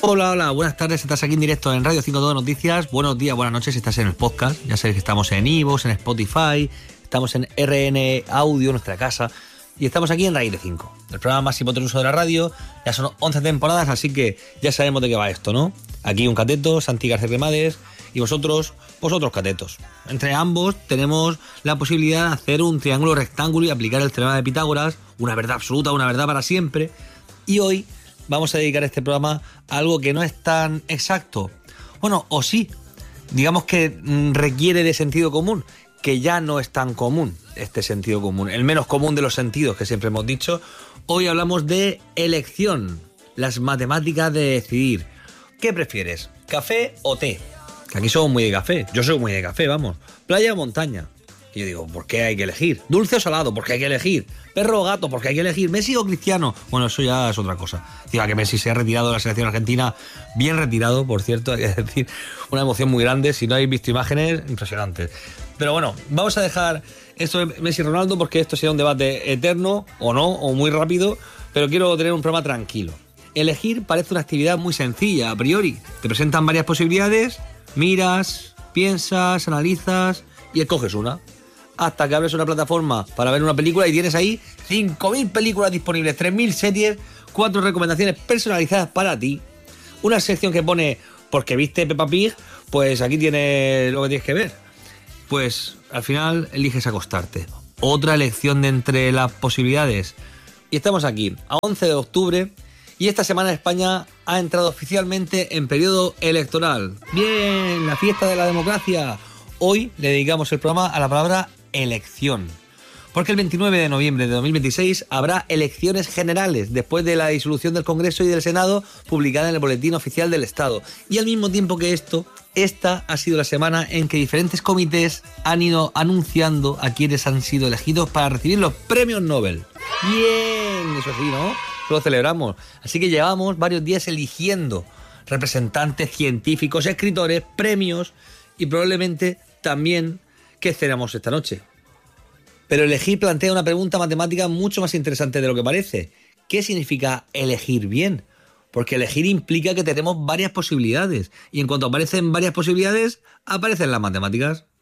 Hola, hola, buenas tardes, estás aquí en directo en Radio 5 Todo Noticias. Buenos días, buenas noches, estás en el podcast. Ya sabéis que estamos en iVoox, en Spotify, estamos en RN Audio, nuestra casa, y estamos aquí en Radio 5, el programa más hipotenuso de la radio. Ya son 11 temporadas, así que ya sabemos de qué va esto, ¿no? Aquí un cateto, Santi García Remades, y vosotros catetos. Entre ambos tenemos la posibilidad de hacer un triángulo rectángulo y aplicar el teorema de Pitágoras, una verdad absoluta, una verdad para siempre. Y hoy vamos a dedicar este programa a algo que no es tan exacto. Bueno, o sí, digamos que requiere de sentido común, que ya no es tan común este sentido común, el menos común de los sentidos que siempre hemos dicho. Hoy hablamos de elección, las matemáticas de decidir. ¿Qué prefieres, café o té? Que aquí somos muy de café, yo soy muy de café, vamos. Playa o montaña. Y yo digo, ¿por qué hay que elegir? Dulce o salado, porque hay que elegir. Perro o gato, porque hay que elegir. Messi o Cristiano. Bueno, eso ya es otra cosa. Diga que Messi se ha retirado de la selección argentina, bien retirado, por cierto, hay que decir, una emoción muy grande. Si no habéis visto imágenes, impresionantes. Pero bueno, vamos a dejar esto de Messi y Ronaldo, porque esto será un debate eterno, o no, o muy rápido, pero quiero tener un programa tranquilo. Elegir parece una actividad muy sencilla, a priori. Te presentan varias posibilidades, miras, piensas, analizas y escoges una. Hasta que abres una plataforma para ver una película y tienes ahí 5.000 películas disponibles, 3.000 series, 4 recomendaciones personalizadas para ti. Una sección que pone, porque viste Peppa Pig, pues aquí tienes lo que tienes que ver. Pues al final eliges acostarte. Otra elección de entre las posibilidades. Y estamos aquí, a 11 de octubre, y esta semana España ha entrado oficialmente en periodo electoral. ¡Bien! La fiesta de la democracia. Hoy le dedicamos el programa a la palabra elección, porque el 29 de noviembre de 2026 habrá elecciones generales después de la disolución del Congreso y del Senado publicada en el Boletín Oficial del Estado. Y al mismo tiempo que esta ha sido la semana en que diferentes comités han ido anunciando a quienes han sido elegidos para recibir los premios Nobel. Bien, eso sí, ¿no? Lo celebramos. Así que llevamos varios días eligiendo representantes, científicos, escritores, premios y probablemente también qué cenamos esta noche. Pero elegir plantea una pregunta matemática mucho más interesante de lo que parece. ¿Qué significa elegir bien? Porque elegir implica que tenemos varias posibilidades. Y en cuanto aparecen varias posibilidades, aparecen las matemáticas.